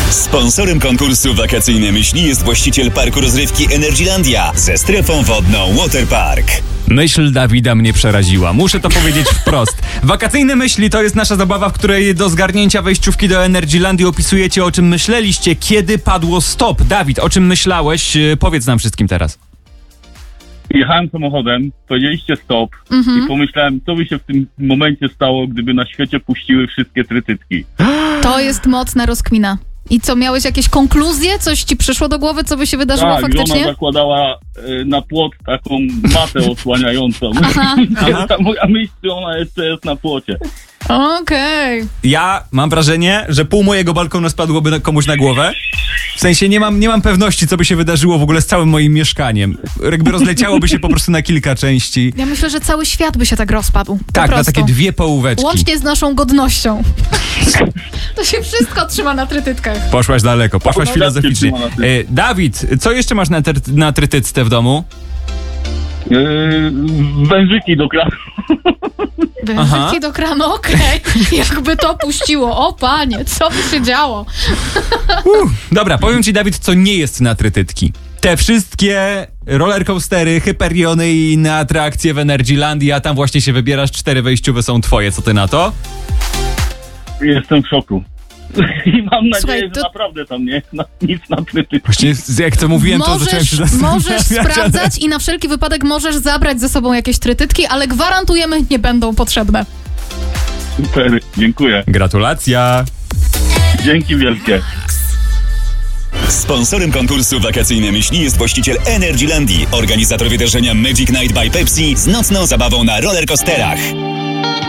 Sponsorem konkursu Wakacyjne Myśli jest właściciel parku rozrywki Energylandia ze strefą wodną Waterpark. Myśl Dawida mnie przeraziła. Muszę to powiedzieć wprost. Wakacyjne myśli to jest nasza zabawa, w której do zgarnięcia wejściówki do Energylandii opisujecie, o czym myśleliście, kiedy padło stop. Dawid, o czym myślałeś? Powiedz nam wszystkim teraz. Jechałem samochodem, powiedzieliście stop i pomyślałem, co by się w tym momencie stało, gdyby na świecie puściły wszystkie trytytki. To jest mocna rozkmina. I co, miałeś jakieś konkluzje? Coś ci przyszło do głowy, co by się wydarzyło Tak, faktycznie? żona zakładała na płot taką matę osłaniającą. Aha. Ta moja myśl, że ona jeszcze jest na płocie. Okej. Ja mam wrażenie, że pół mojego balkonu spadłoby komuś na głowę. W sensie nie mam pewności, co by się wydarzyło w ogóle z całym moim mieszkaniem. Jakby rozleciałoby się po prostu na kilka części. Ja myślę, że cały świat by się tak rozpadł. Tak, na takie dwie połóweczki. Łącznie z naszą godnością. To się wszystko trzyma na trytytkach. Poszłaś daleko, poszłaś No, filozoficznie. Dawid, co jeszcze masz na trytycce w domu? Wężyki do kranu. Wężyki do kranu, okej. Jakby to puściło. O panie, co by się działo? Dobra, powiem ci, Dawid, co nie jest na trytytki. Te wszystkie rollercoastery, hyperiony i inne atrakcje w Energylandii, a tam właśnie się wybierasz, 4 wejściowe są twoje. Co ty na to? Jestem w szoku. I mam nadzieję, Słuchaj, że naprawdę tam nie jest nic na trytytki. Właśnie jak to mówiłem, to zacząłem się zastanawiać. Możesz sprawdzać i na wszelki wypadek możesz zabrać ze sobą jakieś trytytki, ale gwarantujemy, nie będą potrzebne. Super, dziękuję. Gratulacja. Dzięki wielkie. Sponsorem konkursu Wakacyjne Myśli jest właściciel Energylandii, organizator wydarzenia Magic Night by Pepsi z nocną zabawą na rollercoasterach.